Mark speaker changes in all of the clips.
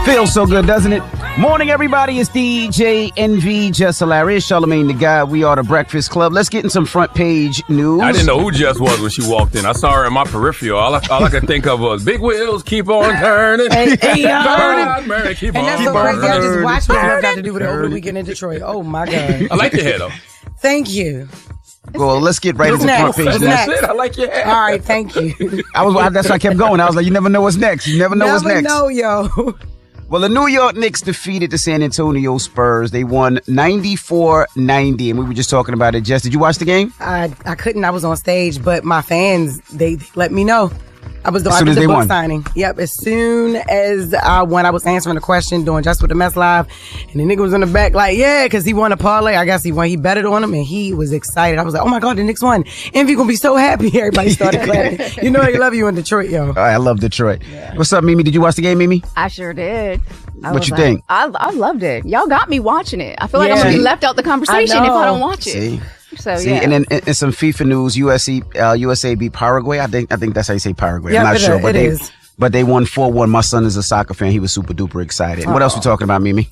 Speaker 1: Feels so good, doesn't it? Morning, everybody. It's DJ NV, Just Hilarious, Charlamagne the God. We are the Breakfast Club. Let's get in some front page news.
Speaker 2: I didn't know who Jess was when she walked in. I saw her in my peripheral. All I could think of was big wheels keep on turning.
Speaker 3: Hey,
Speaker 2: keep
Speaker 3: and that's so crazy. I
Speaker 2: turning.
Speaker 3: just watched what got to do with it over the weekend in Detroit. Oh my God.
Speaker 2: I like your hair though.
Speaker 3: Thank you.
Speaker 1: Well, let's get right into front page news.
Speaker 3: Next?
Speaker 2: That's it. I like your hair.
Speaker 3: All right, thank you.
Speaker 1: That's why I kept going. I was like, you never know what's next. You never know what's next.
Speaker 3: Never know, yo.
Speaker 1: Well, the New York Knicks defeated the San Antonio Spurs. They won 94-90, and we were just talking about it. Jess, did you watch the game?
Speaker 3: I couldn't. I was on stage, but my fans, they let me know. I was doing the book signing. Yep, as soon as I won, I was answering the question, doing Just with the Mess Live, and the nigga was in the back like, yeah, because he won a parlay. I guess he won. He betted on him, and he was excited. I was like, oh my God, the Knicks won. Envy gonna be so happy. Everybody started clapping. You know they love you in Detroit, yo.
Speaker 1: I love Detroit. Yeah. What's up, Mimi? Did you watch the game, Mimi?
Speaker 4: I sure did.
Speaker 1: What you think?
Speaker 4: I loved it. Y'all got me watching it. I feel like I'm gonna be left out the conversation if I don't watch it.
Speaker 1: See?
Speaker 4: So,
Speaker 1: See, and then in some FIFA news, USA beat Paraguay. I think that's how you say Paraguay.
Speaker 3: Yep,
Speaker 1: I'm not sure,
Speaker 3: but
Speaker 1: they won 4-1. My son is a soccer fan. He was super duper excited. What else we talking about, Mimi?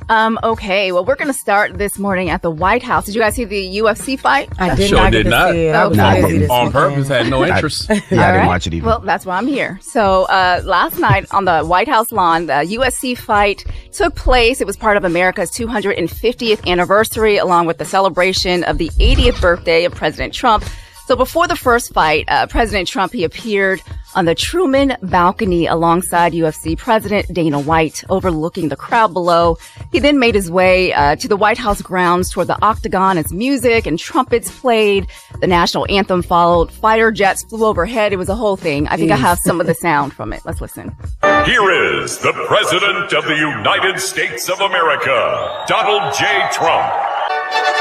Speaker 4: Okay. Well, we're going to start this morning at the White House. Did you guys see the UFC fight?
Speaker 3: I did
Speaker 2: Sure
Speaker 3: not
Speaker 2: did
Speaker 3: get
Speaker 2: not.
Speaker 3: to see it. I was
Speaker 1: Nah, I
Speaker 3: busy
Speaker 1: didn't.
Speaker 3: this
Speaker 2: On
Speaker 3: weekend.
Speaker 2: purpose, had no interest.
Speaker 1: I didn't watch it either.
Speaker 4: Well, that's why I'm here. So last night on the White House lawn, the UFC fight took place. It was part of America's 250th anniversary, along with the celebration of the 80th birthday of President Trump. So before the first fight, President Trump, he appeared on the Truman balcony alongside UFC President Dana White, overlooking the crowd below. He then made his way to the White House grounds toward the octagon as music and trumpets played. The national anthem followed. Fighter jets flew overhead. It was a whole thing. I think I have some of the sound from it. Let's listen.
Speaker 5: Here is the President of the United States of America, Donald J. Trump.